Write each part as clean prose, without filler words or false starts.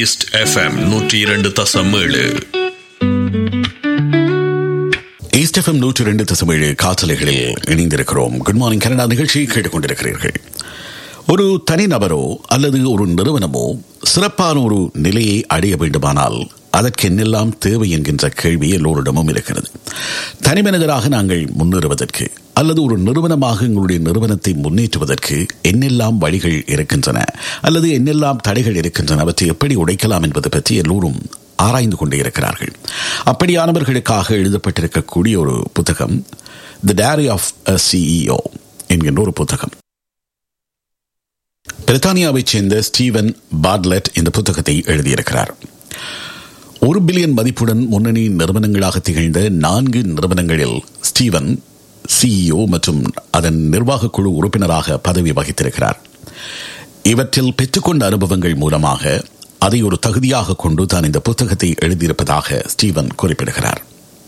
East FM 102.7. East FM 102.7 காற்றலைகளில் இணைந்திருக்கிறோம். Good morning Canada நிகழ்ச்சியை கேட்டுக்கொண்டிருக்கிறீர்கள். ஒரு தனிநபரோ அல்லது ஒரு நிறுவனமோ சிறப்பான ஒரு நிலையை அடைய வேண்டுமானால் அதற்கு என்னெல்லாம் தேவை என்கின்ற கேள்வி எல்லோரிடமும் இருக்கிறது. தனிமனிதராக நாங்கள் முன்னேறுவதற்கு அல்லது ஒரு நிறுவனமாக எங்களுடைய நிறுவனத்தை முன்னேற்றுவதற்கு என்னெல்லாம் வழிகள் இருக்கின்றன அல்லது என்னெல்லாம் தடைகள் இருக்கின்றன, அவற்றை எப்படி உடைக்கலாம் என்பது பற்றி எல்லோரும் ஆராய்ந்து கொண்டே இருக்கிறார்கள். அப்படியானவர்களுக்காக எழுதப்பட்டிருக்கக்கூடிய ஒரு புத்தகம் தி டைரி ஆஃப் எ CEO என்கின்ற ஒரு புத்தகம். பிரித்தானியாவைச் சேர்ந்த ஸ்டீவன் பார்ட்லெட் இந்த புத்தகத்தை எழுதியிருக்கிறார். 1 பில்லியன் மதிப்புடன் முன்னணி நிறுவனங்களாக திகழ்ந்த 4 நிறுவனங்களில் ஸ்டீவன் CEO மற்றும் அதன் நிர்வாக குழு உறுப்பினராக பதவி வகித்திருக்கிறார். இவற்றில் பெற்றுக்கொண்ட அனுபவங்கள் மூலமாக அதை ஒரு தகுதியாக கொண்டு தான் இந்த புத்தகத்தை எழுதியிருப்பதாக ஸ்டீவன் குறிப்பிடுகிறார்.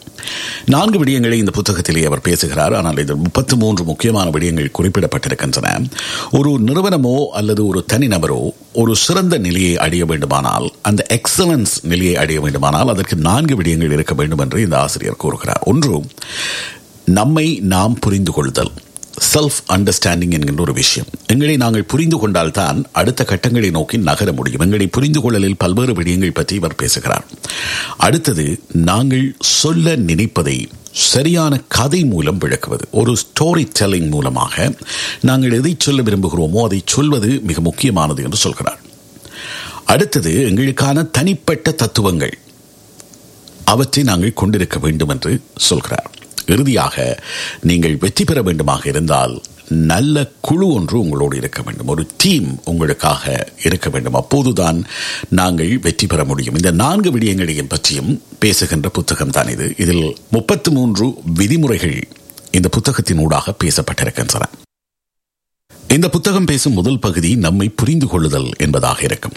4 விடயங்களை இந்த புத்தகத்திலே அவர் பேசுகிறார். ஆனால் இதில் 33 முக்கியமான விடயங்கள் குறிப்பிடப்பட்டிருக்கின்றன. ஒரு நிறுவனமோ அல்லது ஒரு தனிநபரோ ஒரு சிறந்த நிலையை அடைய வேண்டுமானால், அந்த எக்ஸலன்ஸ் நிலையை அடைய வேண்டுமானால் அதற்கு 4 விடயங்கள் இருக்க வேண்டும் என்று இந்த ஆசிரியர் கூறுகிறார். ஒன்று, நம்மை நாம் புரிந்து கொள்ளுதல், செல்ஃப் அண்டர்ஸ்டாண்டிங் என்கின்ற ஒரு விஷயம். எங்களை நாங்கள் புரிந்து கொண்டால் தான் அடுத்த கட்டங்களை நோக்கி நகர முடியும். எங்களை புரிந்து கொள்ளலில் பல்வேறு விடயங்கள் பற்றி இவர் பேசுகிறார். அடுத்தது, நாங்கள் சொல்ல நினைப்பதை சரியான கதை மூலம் விளக்குவது. ஒரு ஸ்டோரி டெல்லிங் மூலமாக நாங்கள் எதை சொல்ல விரும்புகிறோமோ அதை சொல்வது மிக முக்கியமானது என்று சொல்கிறார். அடுத்தது, எங்களுக்கான தனிப்பட்ட தத்துவங்கள், அவற்றை நாங்கள் கொண்டிருக்க வேண்டும் என்று சொல்கிறார். இறுதியாக, நீங்கள் வெற்றி பெற வேண்டுமாக இருந்தால் நல்ல குழு ஒன்று உங்களோடு இருக்க வேண்டும், ஒரு டீம் உங்களுக்காக இருக்க வேண்டும். அப்போதுதான் நாங்கள் வெற்றி பெற முடியும். இந்த 4 விடயங்களையும் பற்றியும் பேசுகின்ற புத்தகம் தான் இது. இதில் 33 விதிமுறைகள் இந்த புத்தகத்தின் ஊடாக பேசப்பட்டிருக்கின்றன. இந்த புத்தகம் பேசும் முதல் பகுதி நம்மை புரிந்து கொள்ளுதல் என்பதாக இருக்கும்.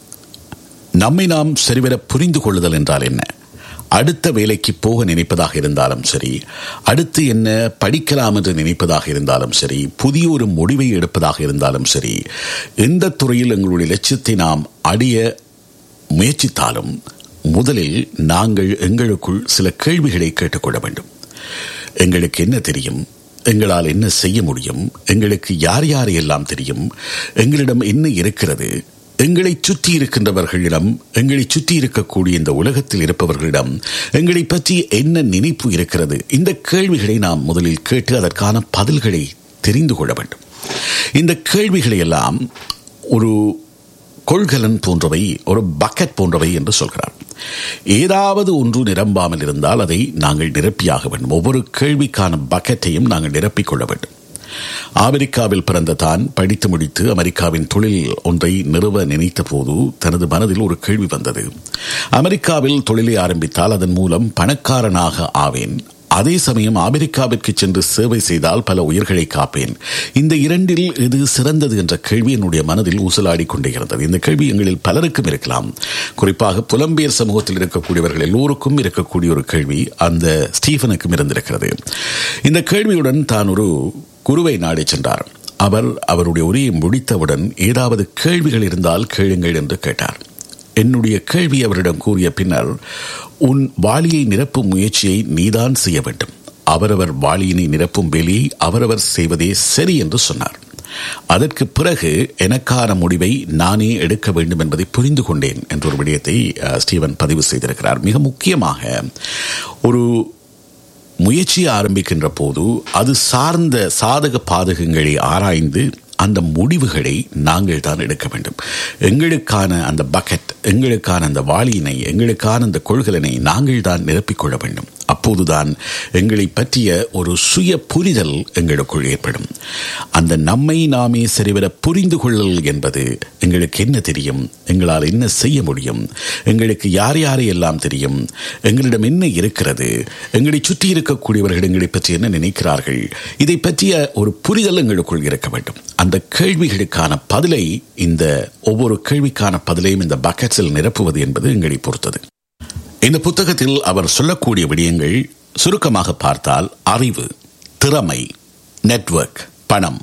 நம்மை நாம் சரிவர புரிந்து கொள்ளுதல் என்றால் என்ன? அடுத்த வேலைக்கு போக நினைப்பதாக இருந்தாலும் சரி, அடுத்து என்ன படிக்கலாம் என்று நினைப்பதாக இருந்தாலும் சரி, புதிய ஒரு முடிவை எடுப்பதாக இருந்தாலும் சரி, எந்த துறையில் எங்களுடைய லட்சியத்தை நாம் அடைய முயற்சித்தாலும் முதலில் நாங்கள் எங்களுக்குள் சில கேள்விகளை கேட்டுக்கொள்ள வேண்டும். எங்களுக்கு என்ன தெரியும்? எங்களால் என்ன செய்ய முடியும்? எங்களுக்கு யார் யாரையெல்லாம் தெரியும்? எங்களிடம் என்ன இருக்கிறது? எங்களை சுற்றி இருக்கின்றவர்களிடம், எங்களை சுற்றி இருக்கக்கூடிய இந்த உலகத்தில் இருப்பவர்களிடம் எங்களை பற்றி என்ன நினைப்பு இருக்கிறது? இந்த கேள்விகளை நாம் முதலில் கேட்டு அதற்கான பதில்களை தெரிந்து கொள்ள வேண்டும். இந்த கேள்விகளை எல்லாம் ஒரு கொள்கலன் போன்றவை, ஒரு பக்கெட் போன்றவை என்று சொல்கிறார். ஏதாவது ஒன்று நிரம்பாமல் இருந்தால் அதை நாங்கள் நிரப்பியாக வேண்டும். ஒவ்வொரு கேள்விக்கான பக்கெட்டையும் நாங்கள் நிரப்பிக்கொள்ள வேண்டும். அமெரிக்காவில் பிறந்த தான் படித்து முடித்து அமெரிக்காவின் தொழில் ஒன்றை நிறுவ நினைத்த போது தனது மனதில் ஒரு கேள்வி வந்தது. அமெரிக்காவில் தொழிலை ஆரம்பித்தால் அதன் மூலம் பணக்காரனாக ஆவேன், அதே சமயம் அமெரிக்காவிற்கு சென்று சேவை செய்தால் பல உயிர்களை காப்பேன். இந்த இரண்டில் எது சிறந்தது என்ற கேள்வி என்னுடைய மனதில் ஊசலாடி கொண்டே இருந்தது. இந்த கேள்வி எங்களில் பலருக்கும் இருக்கலாம். குறிப்பாக புலம்பெயர் சமூகத்தில் இருக்கக்கூடியவர்கள் எல்லோருக்கும் இருக்கக்கூடிய ஒரு கேள்வி அந்த ஸ்டீஃபனுக்கும் இருந்திருக்கிறது. இந்த கேள்வியுடன் தான் ஒரு குருவை நாடி சென்றார். அவர் அவருடைய உரையை முடித்தவுடன் ஏதாவது கேள்விகள் இருந்தால் கேளுங்கள் என்று கேட்டார். என்னுடைய கேள்வி அவரிடம் கூறிய பின்னர், உன் வாளியை நிரப்பும் முயற்சியை நீதான் செய்ய வேண்டும். அவரவர் வாளியினை நிரப்பும் வேலையை அவரவர் செய்வதே சரி என்று சொன்னார். அதற்கு பிறகு எனக்கான முடிவை நானே எடுக்க வேண்டும் என்பதை புரிந்து கொண்டேன் என்ற ஒரு விடயத்தை ஸ்டீவன் பதிவு செய்திருக்கிறார். மிக முக்கியமாக, ஒரு முயற்சியை ஆரம்பிக்கின்ற போது அது சார்ந்த சாதக பாதகங்களை ஆராய்ந்து அந்த முடிவுகளை நாங்கள் தான் எடுக்க வேண்டும். எங்களுக்கான அந்த பக்கெட், எங்களுக்கான அந்த வாளியினை, எங்களுக்கான அந்த கொள்கலனை நாங்கள் தான் நிரப்பிக்கொள்ள வேண்டும். அப்போதுதான் எங்களை பற்றிய ஒரு சுய புரிதல் எங்களுக்குள் ஏற்படும். அந்த நம்மை நாமே சரிவர புரிந்து கொள்ளல் என்பது, எங்களுக்கு என்ன தெரியும், எங்களால் என்ன செய்ய முடியும், எங்களுக்கு யார் யாரை எல்லாம் தெரியும், எங்களிடம் என்ன இருக்கிறது, எங்களை சுற்றி இருக்கக்கூடியவர்கள் எங்களை பற்றி என்ன நினைக்கிறார்கள், இதை பற்றிய ஒரு புரிதல் எங்களுக்குள் இருக்க வேண்டும். அந்த கேள்விகளுக்கான பதிலை, இந்த ஒவ்வொரு கேள்விக்கான பதிலையும் இந்த பக்கெட்ஸில் நிரப்புவது என்பது எங்களை பொறுத்தது. இந்த புத்தகத்தில் அவர் சொல்லக்கூடிய விடயங்கள் சுருக்கமாக பார்த்தால் அறிவு, திறமை, நெட்வொர்க், பணம்,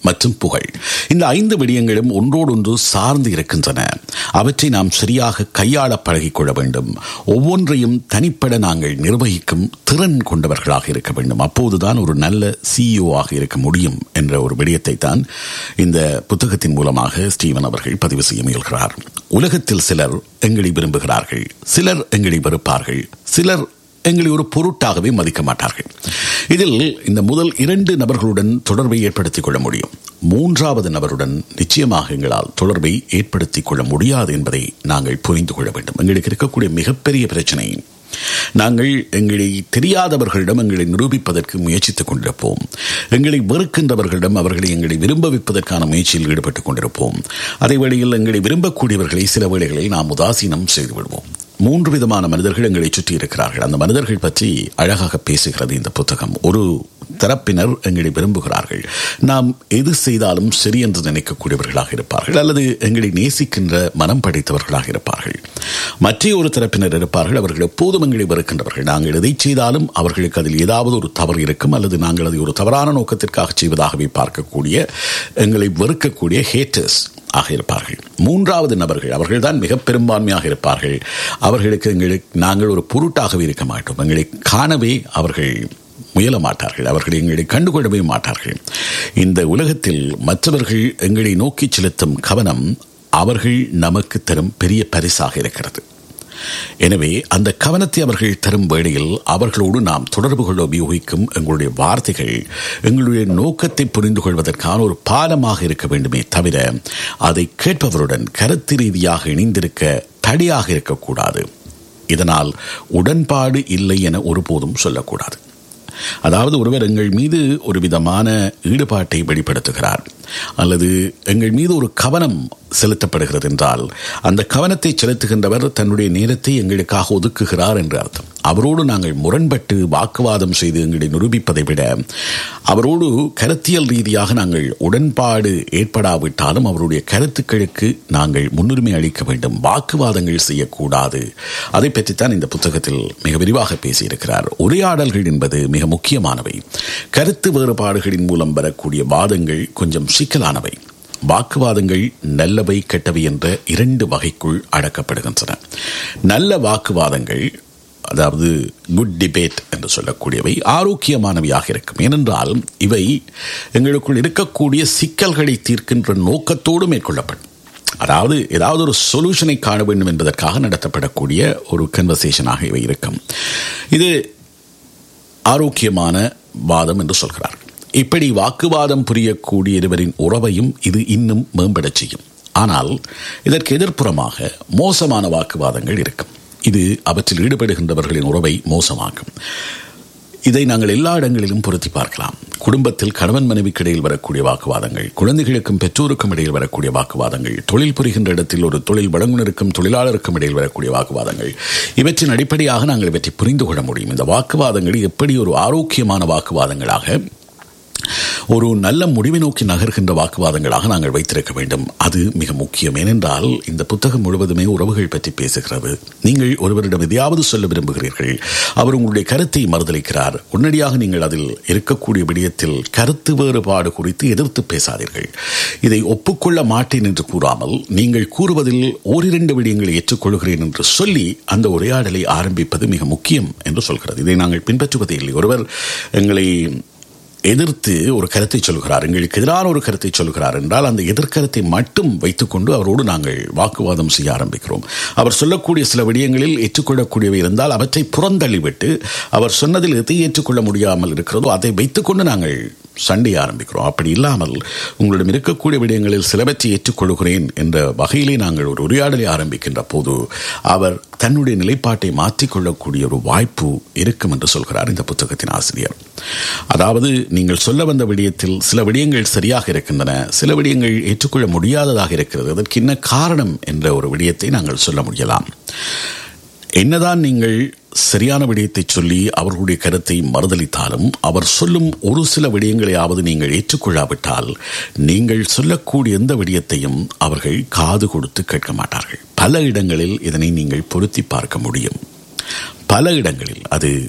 மற்றும் புகழ். இந்த 5 விடயங்களும் ஒன்றோடொன்று சார்ந்து இருக்கின்றன. அவற்றை நாம் சரியாக கையாள பழகிக்கொள்ள வேண்டும். ஒவ்வொன்றையும் தனிப்பட நாங்கள் நிர்வகிக்கும் திறன் கொண்டவர்களாக இருக்க வேண்டும். அப்போதுதான் ஒரு நல்ல CEO ஆக இருக்க முடியும் என்ற ஒரு விடயத்தை தான் இந்த புத்தகத்தின் மூலமாக ஸ்டீவன் அவர்கள் பதிவு செய்ய முயல்கிறார். உலகத்தில் சிலர் எங்களை விரும்புகிறார்கள், சிலர் எங்களை வெறுப்பார்கள், சிலர் எங்களை ஒரு பொருட்டாகவே மதிக்க மாட்டார்கள். இதில் இந்த முதல் 2 நபர்களுடன் தொடர்பை ஏற்படுத்திக் கொள்ள முடியும். 3வது நபருடன் நிச்சயமாக எங்களால் தொடர்பை ஏற்படுத்திக் கொள்ள முடியாது என்பதை நாங்கள் புரிந்து கொள்ள வேண்டும். எங்களுக்கு இருக்கக்கூடிய மிகப்பெரிய பிரச்சனை, நாங்கள் எங்களை தெரியாதவர்களிடம் எங்களை நிரூபிப்பதற்கு முயற்சித்துக் கொண்டிருப்போம். எங்களை வெறுக்கின்றவர்களிடம் அவர்களை எங்களை விரும்ப வைப்பதற்கான முயற்சியில் ஈடுபட்டுக் கொண்டிருப்போம். அதே வேளையில் எங்களை விரும்பக்கூடியவர்களை சில வேளைகளில் நாம் உதாசீனம் செய்து விடுவோம். 3 விதமான மனிதர்கள் எங்களை சுற்றி இருக்கிறார்கள். அந்த மனிதர்கள் பற்றி அழகாக பேசுகிறது இந்த புத்தகம். ஒரு தரப்பினர் எங்களை விரும்புகிறார்கள், நாம் எது செய்தாலும் சரி என்று நினைக்கக்கூடியவர்களாக இருப்பார்கள், அல்லது எங்களை நேசிக்கின்ற மனம் படைத்தவர்களாக இருப்பார்கள். மற்ற ஒரு தரப்பினர் இருப்பார்கள், அவர்கள் எப்போதும் எங்களை வெறுக்கின்றவர்கள். நாங்கள் எதை செய்தாலும் அவர்களுக்கு அதில் ஏதாவது ஒரு தவறு இருக்கும், அல்லது நாங்கள் அதை ஒரு தவறான நோக்கத்திற்காக செய்வதாகவே பார்க்கக்கூடிய, எங்களை வெறுக்கக்கூடிய ஹேட்டர்ஸ் ஆக இருப்பார்கள். 3வது நபர்கள், அவர்கள்தான் மிக பெரும்பான்மையாக இருப்பார்கள். அவர்களுக்கு நாங்கள் ஒரு பொருட்டாகவே இருக்க மாட்டோம். எங்களை காணவே அவர்கள் முயல மாட்டார்கள், அவர்கள் எங்களை கண்டுகொள்ளவே மாட்டார்கள். இந்த உலகத்தில் மற்றவர்கள் எங்களை நோக்கி செலுத்தும் கவனம் அவர்கள் நமக்கு தரும் பெரிய பரிசாக இருக்கிறது. எனவே அந்த கவனத்தை அவர்கள் தரும் வேளையில் அவர்களோடு நாம் தொடர்பு கொள்ள உபயோகிக்கும் எங்களுடைய வார்த்தைகள் எங்களுடைய நோக்கத்தை புரிந்து கொள்வதற்கான ஒரு பாலமாக இருக்க வேண்டுமே தவிர அதை கேட்பவருடன் கருத்து ரீதியாக இணைந்திருக்க தடையாக இருக்கக்கூடாது. இதனால் உடன்பாடு இல்லை என ஒருபோதும் சொல்லக்கூடாது. அதாவது ஒருவர் எங்கள் மீது ஒரு விதமான ஈடுபாட்டை வெளிப்படுத்துகிறார், அல்லது எங்கள் மீது ஒரு கவனம் செலுத்தப்படுகிறது என்றால் அந்த கவனத்தை செலுத்துகின்றவர் தன்னுடைய நேரத்தை எங்களுக்காக ஒதுக்குகிறார் என்று அர்த்தம். அவரோடு நாங்கள் முரண்பட்டு வாக்குவாதம் செய்து எங்களை நிரூபிப்பதை விட அவரோடு கருத்தியல் ரீதியாக நாங்கள் உடன்பாடு ஏற்படாவிட்டாலும் அவருடைய கருத்துக்களுக்கு நாங்கள் முன்னுரிமை அளிக்க வேண்டும். வாக்குவாதங்கள் செய்யக்கூடாது. அதை பற்றித்தான் இந்த புத்தகத்தில் மிக விரிவாக பேசியிருக்கிறார். உரையாடல்கள் என்பது மிக முக்கியமானவை. கருத்து வேறுபாடுகளின் மூலம் வரக்கூடிய வாதங்கள் கொஞ்சம் சிக்கலானவை. வாக்குவாதங்கள் நல்லவை கெட்டவை என்ற 2 வகைக்குள் அடக்கப்படுகின்றன. நல்ல வாக்குவாதங்கள், அதாவது குட் டிபேட் என்று சொல்லக்கூடியவை ஆரோக்கியமானவையாக இருக்கும். ஏனென்றால் இவை எங்களுக்குள் இருக்கக்கூடிய சிக்கல்களை தீர்க்கின்ற நோக்கத்தோடு மேற்கொள்ளப்படும். அதாவது ஏதாவது ஒரு சொல்யூஷனை காண வேண்டும் என்பதற்காக நடத்தப்படக்கூடிய ஒரு கன்வர்சேஷனாக இவை இருக்கும். இது ஆரோக்கியமான வாதம் என்று சொல்கிறார்கள். இப்படி வாக்குவாதம் புரியக்கூடிய இருவரின் உறவையும் இது இன்னும் மேம்படச் செய்யும். ஆனால் இதற்கு எதிர்ப்புறமாக மோசமான வாக்குவாதங்கள் இருக்கும். இது அவற்றில் ஈடுபடுகின்றவர்களின் உறவை மோசமாக்கும். இதை நாங்கள் எல்லா இடங்களிலும் பொருத்தி பார்க்கலாம். குடும்பத்தில் கணவன் மனைவிக்கு இடையில் வரக்கூடிய வாக்குவாதங்கள், குழந்தைகளுக்கும் பெற்றோருக்கும் இடையில் வரக்கூடிய வாக்குவாதங்கள், தொழில் புரிகின்ற இடத்தில் ஒரு தொழில் வழங்குனருக்கும் தொழிலாளருக்கும் இடையில் வரக்கூடிய வாக்குவாதங்கள், இவற்றின் அடிப்படையாக நாங்கள் இவற்றை புரிந்து கொள்ள முடியும். இந்த வாக்குவாதங்கள் எப்படி ஒரு ஆரோக்கியமான வாக்குவாதங்களாக, ஒரு நல்ல முடிவை நோக்கி நகர்கின்ற வாக்குவாதங்களாக நாங்கள் வைத்திருக்க வேண்டும். அது மிக முக்கியம். ஏனென்றால் இந்த புத்தகம் முழுவதுமே உறவுகள் பற்றி பேசுகிறது. நீங்கள் ஒருவரிடம் எதையாவது சொல்ல விரும்புகிறீர்கள், அவர் உங்களுடைய கருத்தை மறுதளிக்கிறார். உடனடியாக நீங்கள் அதில் இருக்கக்கூடிய விடயத்தில் கருத்து வேறுபாடு குறித்து எதிர்த்து பேசாதீர்கள். இதை ஒப்புக்கொள்ள மாட்டேன் என்று கூறாமல் நீங்கள் கூறுவதில் 1-2 விடயங்களை ஏற்றுக்கொள்கிறேன் என்று சொல்லி அந்த உரையாடலை ஆரம்பிப்பது மிக முக்கியம் என்று சொல்கிறது. இதை நாங்கள் பின்பற்றுவதே இல்லை. ஒருவர் எங்களை எதிர்த்து ஒரு கருத்தை சொல்கிறார், எங்களுக்கு எதிரான ஒரு கருத்தை சொல்கிறார் என்றால் அந்த எதிர்கருத்தை மட்டும் வைத்துக்கொண்டு அவரோடு நாங்கள் வாக்குவாதம் செய்ய ஆரம்பிக்கிறோம். அவர் சொல்லக்கூடிய சில விடயங்களில் ஏற்றுக்கொள்ளக்கூடியவை இருந்தால் அவற்றை புறந்தள்ளிவிட்டு அவர் சொன்னதில் எதை ஏற்றுக்கொள்ள முடியாமல் இருக்கிறதோ அதை வைத்துக்கொண்டு நாங்கள் சண்டையை ஆரம்பிக்கிறோம். அப்படி இல்லாமல் உங்களிடம் இருக்கக்கூடிய விடயங்களில் சிலவற்றை ஏற்றுக்கொள்கிறேன் என்ற வகையிலே நாங்கள் ஒரு உரையாடலை ஆரம்பிக்கின்ற போது அவர் தன்னுடைய நிலைப்பாட்டை மாற்றிக்கொள்ளக்கூடிய ஒரு வாய்ப்பு இருக்கும் என்று சொல்கிறார் இந்த புத்தகத்தின் ஆசிரியர். அதாவது நீங்கள் சொல்ல வந்த விடயத்தில் சில விடயங்கள் சரியாக இருக்கின்றன, சில விடயங்கள் ஏற்றுக்கொள்ள முடியாததாக இருக்கிறது. அதற்கு என்ன காரணம் என்ற ஒரு விடயத்தை நாங்கள் சொல்ல முடியலாம். என்னதான் நீங்கள் சரியான விடயத்தை சொல்லி அவர்களுடைய கருத்தை மறுதளித்தாலும் அவர் சொல்லும் ஒரு சில விடயங்களையாவது நீங்கள் ஏற்றுக்கொள்ளாவிட்டால் நீங்கள் சொல்லக்கூடிய எந்த விடயத்தையும் அவர்கள் காது கொடுத்து கேட்க மாட்டார்கள். பல இடங்களில் இதனை நீங்கள் பொருத்தி பார்க்க முடியும். பல இடங்களில் அது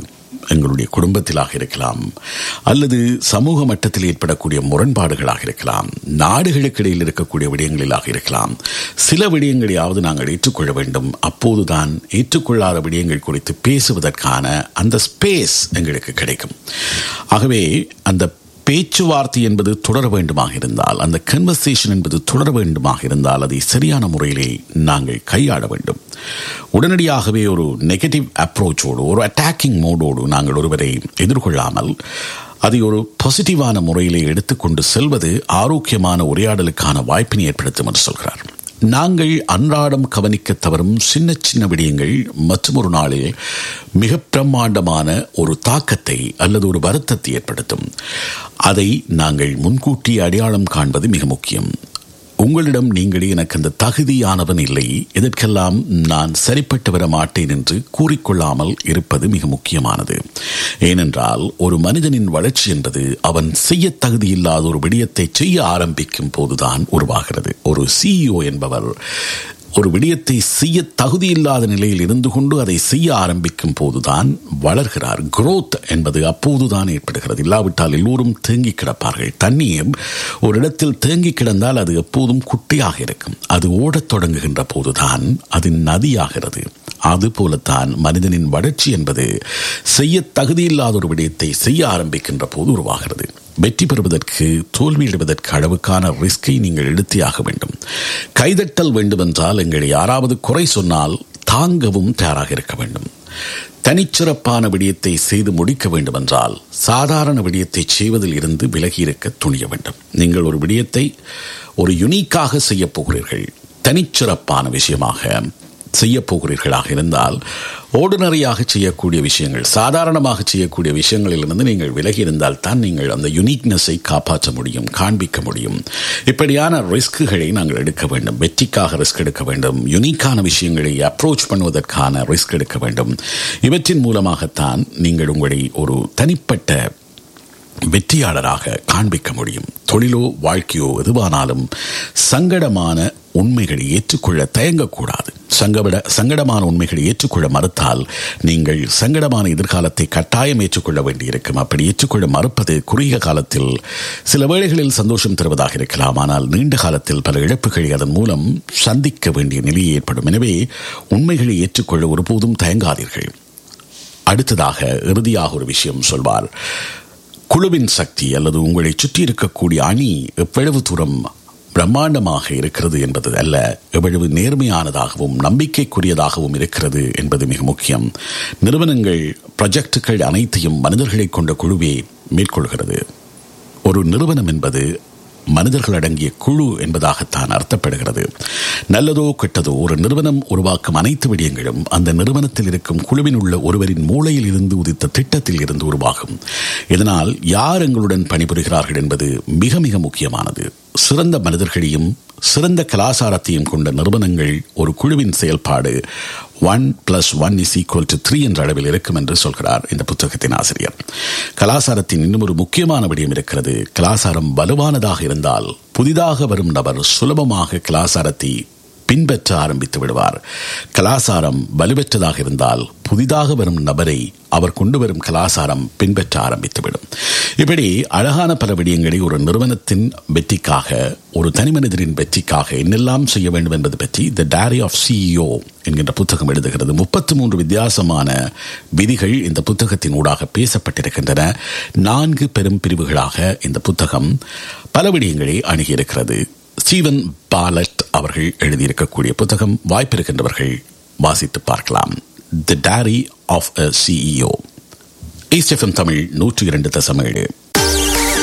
எங்களுடைய குடும்பத்திலாக இருக்கலாம், அல்லது சமூக மட்டத்தில் ஏற்படக்கூடிய முரண்பாடுகளாக இருக்கலாம், நாடுகளுக்கு இடையில் இருக்கக்கூடிய விடயங்களிலாக இருக்கலாம். சில விடயங்களையாவது நாங்கள் ஏற்றுக்கொள்ள வேண்டும். அப்போதுதான் ஏற்றுக்கொள்ளாத விடயங்கள் குறித்து பேசுவதற்கான அந்த ஸ்பேஸ் எங்களுக்கு கிடைக்கும். ஆகவே அந்த பேச்சுவார்த்தை என்பது தொடர வேண்டுமாக இருந்தால், அந்த கன்வர்சேஷன் என்பது தொடர வேண்டுமாக இருந்தால், அதை சரியான முறையிலே நாங்கள் கையாள வேண்டும். உடனடியாகவே ஒரு நெகட்டிவ் அப்ரோச்சோடு, ஒரு அட்டாக்கிங் மோடோடு நாங்கள் ஒருவரை எதிர்கொள்ளாமல் அதை ஒரு பாசிட்டிவான முறையிலே எடுத்துக்கொண்டு செல்வது ஆரோக்கியமான உரையாடலுக்கான வாய்ப்பினை ஏற்படுத்தும் என்று சொல்கிறார். நாங்கள் அன்றாடம் கவனிக்க தவறும் சின்ன சின்ன விடயங்கள் மற்றும் ஒரு நாளில் மிக பிரம்மாண்டமான ஒரு தாக்கத்தை அல்லது ஒரு வருத்தத்தை ஏற்படுத்தும். அதை நாங்கள் முன்கூட்டி அடையாளம் காண்பது மிக முக்கியம். உங்களிடம் நீங்களே எனக்கு அந்த தகுதியானவன் இல்லை, இதற்கெல்லாம் நான் சரிப்பட்டு வர மாட்டேன் என்று கூறிக்கொள்ளாமல் இருப்பது மிக முக்கியமானது. ஏனென்றால் ஒரு மனிதனின் வளர்ச்சி என்பது அவன் செய்ய தகுதியில்லாத ஒரு விடயத்தை செய்ய ஆரம்பிக்கும் போதுதான் உருவாகிறது. ஒரு CEO என்பவர் ஒரு விடயத்தை செய்ய தகுதியில்லாத நிலையில் இருந்து கொண்டு அதை செய்ய ஆரம்பிக்கும் போதுதான் வளர்கிறார். குரோத் என்பது அப்போதுதான் ஏற்படுகிறது. இல்லாவிட்டால் எல்லோரும் தேங்கி கிடப்பார்கள். தண்ணீர் ஒரு இடத்தில் தேங்கி கிடந்தால் அது எப்போதும் குட்டையாக இருக்கும். அது ஓடத் தொடங்குகின்ற போதுதான் அது நதியாகிறது. அதுபோலத்தான் மனிதனின் வளர்ச்சி என்பது செய்ய தகுதியில்லாத ஒரு விடயத்தை செய்ய ஆரம்பிக்கின்ற போது உருவாகிறது. வெற்றி பெறுவதற்கு தோல்வியிடுவதற்கு அளவுக்கான ரிஸ்கை நீங்கள் எடுத்தியாக வேண்டும். கைதட்டல் வேண்டுமென்றால் எங்களை யாராவது குறை சொன்னால் தாங்கவும் தயாராக இருக்க வேண்டும். தனிச்சிறப்பான விடயத்தை செய்து முடிக்க வேண்டுமென்றால் சாதாரண விடயத்தை செய்வதில் இருந்து விலகி இருக்க துணிய வேண்டும். நீங்கள் ஒரு விடயத்தை ஒரு யுனிக்காக செய்ய போகிறீர்கள், தனிச்சிறப்பான விஷயமாக செய்ய போகிறீர்களாக இருந்தால் ஆர்டினரியாக செய்யக்கூடிய விஷயங்கள், சாதாரணமாக செய்யக்கூடிய விஷயங்களிலிருந்து நீங்கள் விலகி இருந்தால் தான் நீங்கள் அந்த யுனிக்னஸை காப்பாற்ற முடியும், காண்பிக்க முடியும். இப்படியான ரிஸ்க்குகளை நாங்கள் எடுக்க வேண்டும். வெற்றிக்காக ரிஸ்க் எடுக்க வேண்டும், யுனிக்கான விஷயங்களை அப்ரோச் பண்ணுவதற்கான ரிஸ்க் எடுக்க வேண்டும். இவற்றின் மூலமாகத்தான் நீங்கள் உங்களை ஒரு தனிப்பட்ட வெற்றியாளராக காண்பிக்க முடியும். தொழிலோ வாழ்க்கையோ எதுவானாலும் சங்கடமான உண்மைகளை ஏற்றுக்கொள்ள தயங்கக்கூடாது. சங்கடமான உண்மைகளை ஏற்றுக்கொள்ள மறுத்தால் நீங்கள் சங்கடமான எதிர்காலத்தை கட்டாயம் ஏற்றுக்கொள்ள வேண்டியிருக்கும். அப்படி ஏற்றுக்கொள்ள மறுப்பது குறுகிய காலத்தில் சில வேளைகளில் சந்தோஷம் தருவதாக இருக்கலாம், ஆனால் நீண்ட காலத்தில் பல இழப்புகளை அதன் மூலம் சந்திக்க வேண்டிய நிலை ஏற்படும். எனவே உண்மைகளை ஏற்றுக்கொள்ள ஒருபோதும் தயங்காதீர்கள். அடுத்ததாக இறுதியாக ஒரு விஷயம் சொல்வார். குழுவின் சக்தி அல்லது உங்களை சுற்றி இருக்கக்கூடிய அணி எவ்வளவு தூரம் பிரம்மாண்டமாக இருக்கிறது என்பது அல்ல, எவ்வளவு நேர்மையானதாகவும் நம்பிக்கைக்குரியதாகவும் இருக்கிறது என்பது மிக முக்கியம். நிறுவனங்கள் ப்ராஜெக்டுகள் அனைத்தையும் மனிதர்களை கொண்ட குழுவே மேற்கொள்கிறது. ஒரு நிறுவனம் என்பது மனிதர்கள் அடங்கிய குழு என்பதாகத்தான் அர்த்தப்படுகிறது. நல்லதோ கெட்டதோ ஒரு நிறுவனம் உருவாக்கும் அனைத்து விடயங்களும் அந்த நிறுவனத்தில் இருக்கும் குழுவின் உள்ள ஒருவரின் மூளையில் இருந்து உதித்த திட்டத்தில் இருந்து உருவாகும். இதனால் யார் எங்களுடன் பணிபுரிகிறார்கள் என்பது மிக மிக முக்கியமானது. சிறந்த மனிதர்களையும் சிறந்த கலாச்சாரத்தையும் கொண்ட நிறுவனங்கள் ஒரு குழுவின் செயல்பாடு 1+1=3 என்ற அளவில் இருக்கும் என்று சொல்கிறார் இந்த புத்தகத்தின் ஆசிரியர். கலாச்சாரத்தின் இன்னும் ஒரு முக்கியமான விடயம் இருக்கிறது. கலாச்சாரம் வலுவானதாக இருந்தால் புதிதாக வரும் நபர் சுலபமாக கலாச்சாரத்தை பின்பற்ற ஆரம்பித்து விடுவார். கலாச்சாரம் வலுவற்றதாக இருந்தால் புதிதாக வரும் நபரை அவர் கொண்டு வரும் கலாச்சாரம் பின்பற்ற ஆரம்பித்துவிடும். இப்படி அழகான பல விடயங்களை ஒரு நிறுவனத்தின் வெற்றிக்காக, ஒரு தனி மனிதரின் வெற்றிக்காக என்னெல்லாம் செய்ய வேண்டும் என்பது பற்றி தி டைரி ஆஃப் CEO என்கின்ற புத்தகம் எழுதுகிறது. 33 வித்தியாசமான விதிகள் இந்த புத்தகத்தின் ஊடாக பேசப்பட்டிருக்கின்றன. 4 பெரும் பிரிவுகளாக இந்த புத்தகம் பல விடயங்களை அணுகியிருக்கிறது. ஸ்டீவன் பாலட் அவர்கள் எழுதியிருக்கக்கூடிய புத்தகம். வாய்ப்பிருக்கின்றவர்கள் வாசித்து பார்க்கலாம். தி diary of a CEO. East FM Tamil 102.7